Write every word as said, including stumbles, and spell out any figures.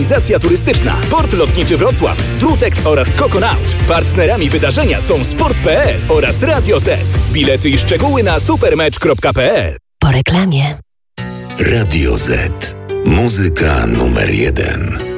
Organizacja turystyczna, Port Lotniczy Wrocław, Drutex oraz Coconaut. Partnerami wydarzenia są sport kropka p l oraz Radio Z. Bilety i szczegóły na supermecz kropka p l. Po reklamie. Radio Z. Muzyka numer jeden.